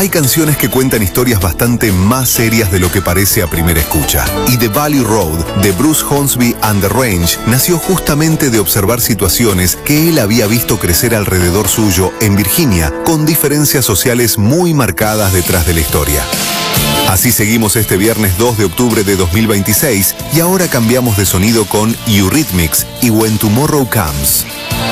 hay canciones que cuentan historias bastante más serias de lo que parece a primera escucha. Y The Valley Road, de Bruce Hornsby and the Range, nació justamente de observar situaciones que él había visto crecer alrededor suyo en Virginia, con diferencias sociales muy marcadas detrás de la historia. Así seguimos este viernes 2 de octubre de 2026 y ahora cambiamos de sonido con Eurythmics y When Tomorrow Comes.